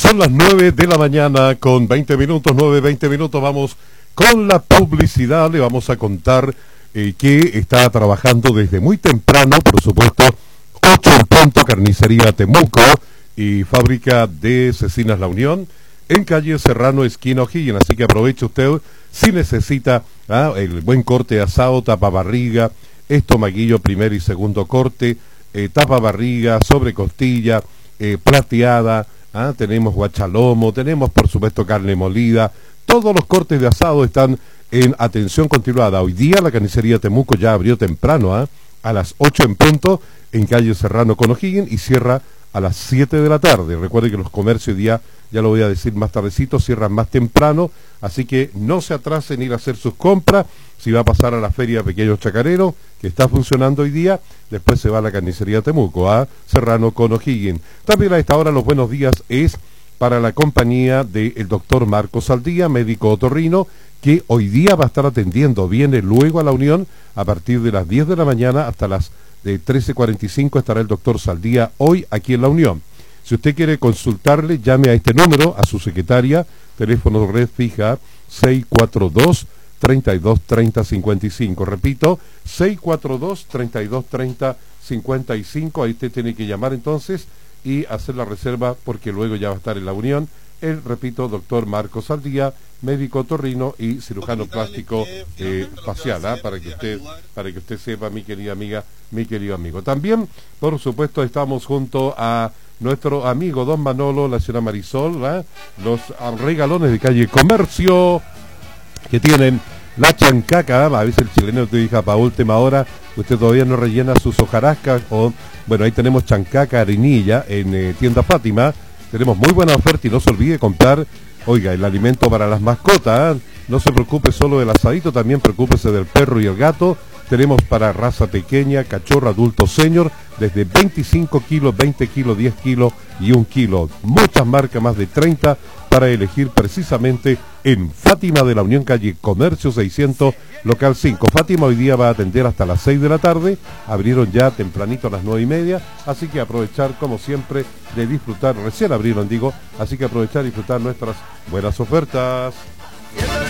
Son las 9 de la mañana con 20 minutos, 9:20 minutos. Vamos con la publicidad. Le vamos a contar que está trabajando desde muy temprano, por supuesto, 8 en punto, Carnicería Temuco y Fábrica de Cecinas La Unión, en calle Serrano, esquina O'Higgins. Así que aproveche usted si necesita el buen corte de asado, tapa barriga, estomaguillo primer y segundo corte, tapa barriga, sobre costilla, plateada. Tenemos guachalomo, tenemos por supuesto carne molida. Todos los cortes de asado están en atención continuada. Hoy día la Carnicería Temuco ya abrió temprano, a las 8 en punto, en calle Serrano con O'Higgins, y cierra a las 7 de la tarde. Recuerde que los comercios hoy día, ya lo voy a decir más tardecito, cierran más temprano, así que no se atrasen en ir a hacer sus compras. Si va a pasar a la Feria Pequeños Chacareros, que está funcionando hoy día, después se va a la Carnicería Temuco, a Serrano con O'Higgins. También a esta hora los buenos días es para la compañía del doctor Marcos Saldía, médico otorrino, que hoy día va a estar atendiendo. Viene luego a la Unión a partir de las 10 de la mañana hasta las 13:45 estará el doctor Saldía hoy aquí en la Unión. Si usted quiere consultarle, llame a este número, a su secretaria, teléfono red fija 642-3230-55. Repito, 642-3230-55. Ahí usted tiene que llamar entonces y hacer la reserva, porque luego ya va a estar en la Unión el, repito, doctor Marcos Saldía, médico otorrino y cirujano plástico facial, para que usted sepa, mi querida amiga, mi querido amigo. También, por supuesto, estamos junto a nuestro amigo Don Manolo, la señora Marisol, los regalones de calle Comercio, que tienen la chancaca. A veces el chileno te dice, para última hora, usted todavía no rellena sus hojarascas, bueno, ahí tenemos chancaca, harinilla, en tienda Fátima. Tenemos muy buena oferta y no se olvide comprar, oiga, el alimento para las mascotas. No se preocupe solo del asadito, también preocúpese del perro y el gato. Tenemos para raza pequeña, cachorro, adulto, senior, desde 25 kilos, 20 kilos, 10 kilos y 1 kilo. Muchas marcas, más de 30 para elegir precisamente en Fátima de la Unión, calle Comercio 600, local 5. Fátima hoy día va a atender hasta las 6 de la tarde. Abrieron ya tempranito a las 9:30, así que aprovechar como siempre de disfrutar. Recién abrieron, digo, así que aprovechar y disfrutar nuestras buenas ofertas.